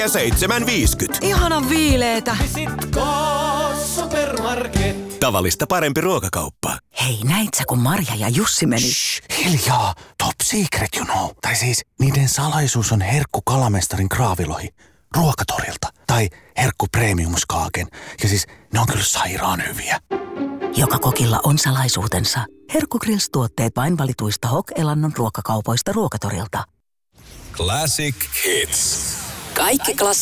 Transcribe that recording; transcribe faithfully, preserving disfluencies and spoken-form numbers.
ja seitsemän viisikymmentä. Ihanan viileetä. Visitko Supermarket? Tavallista parempi ruokakauppa. Hei, näit sä, kun Marja ja Jussi meni? Shh, hiljaa. Top secret, you know. Tai siis, niiden salaisuus on herkku kalamestarin kraavilohi. Ruokatorilta. Tai herkku premiumskaaken. Ja siis, ne on kyllä sairaan hyviä. Joka kokilla on salaisuutensa. Herkku Grills-tuotteet vain valituista H O K-elannon ruokakaupoista Ruokatorilta. Classic Hits. Kaikki klassikot.